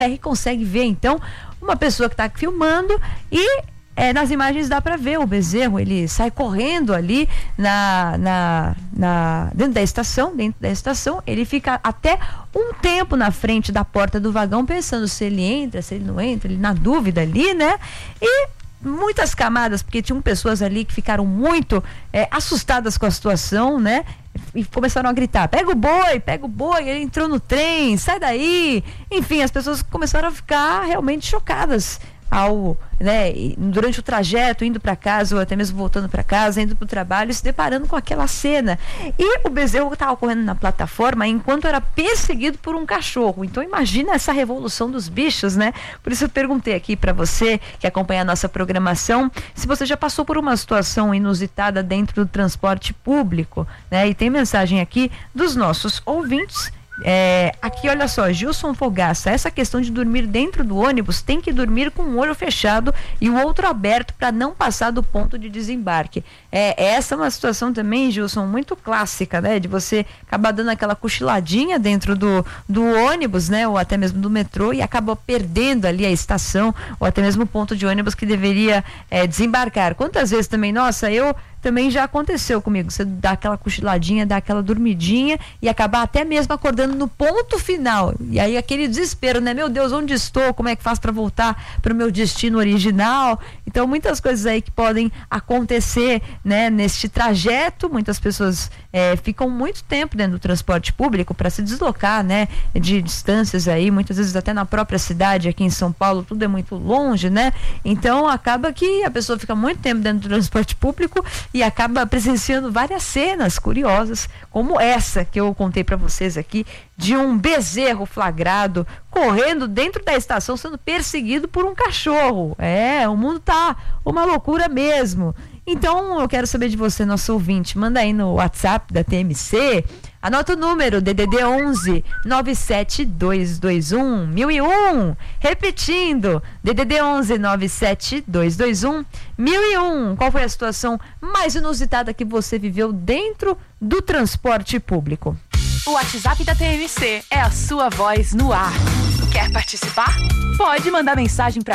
consegue ver então uma pessoa que está filmando e nas imagens dá para ver o bezerro, ele sai correndo ali dentro da estação, ele fica até um tempo na frente da porta do vagão pensando se ele entra, se ele não entra, ele na dúvida ali, né? E muitas camadas, porque tinham pessoas ali que ficaram muito assustadas com a situação, né? E começaram a gritar, pega o boi, ele entrou no trem, sai daí. Enfim, as pessoas começaram a ficar realmente chocadas durante o trajeto, indo para casa ou até mesmo voltando para casa, indo para o trabalho, se deparando com aquela cena. E o bezerro estava correndo na plataforma enquanto era perseguido por um cachorro. Então imagina essa revolução dos bichos, né? Por isso eu perguntei aqui para você que acompanha a nossa programação, se você já passou por uma situação inusitada dentro do transporte público, né? E tem mensagem aqui dos nossos ouvintes. Aqui, olha só, Gilson Fogaça, essa questão de dormir dentro do ônibus, tem que dormir com um olho fechado e o outro aberto para não passar do ponto de desembarque. Essa é uma situação também, Gilson, muito clássica, né? De você acabar dando aquela cochiladinha dentro do ônibus, né? Ou até mesmo do metrô e acaba perdendo ali a estação ou até mesmo o ponto de ônibus que deveria desembarcar. Quantas vezes também, também já aconteceu comigo, você dá aquela cochiladinha, dá aquela dormidinha e acabar até mesmo acordando no ponto final, e aí aquele desespero, né? Meu Deus, onde estou? Como é que faço para voltar para o meu destino original? Então muitas coisas aí que podem acontecer, né? Neste trajeto, muitas pessoas ficam muito tempo dentro do transporte público para se deslocar, né? De distâncias aí, muitas vezes até na própria cidade, aqui em São Paulo, tudo é muito longe, né? Então acaba que a pessoa fica muito tempo dentro do transporte público e acaba presenciando várias cenas curiosas, como essa que eu contei para vocês aqui, de um bezerro flagrado correndo dentro da estação sendo perseguido por um cachorro. O mundo tá uma loucura mesmo. Então eu quero saber de você, nosso ouvinte, manda aí no WhatsApp da TMC, anota o número, DDD 11 97221 1001, repetindo, DDD 11 97221 1001. Qual foi a situação mais inusitada que você viveu dentro do transporte público? O WhatsApp da TMC é a sua voz no ar. Quer participar? Pode mandar mensagem para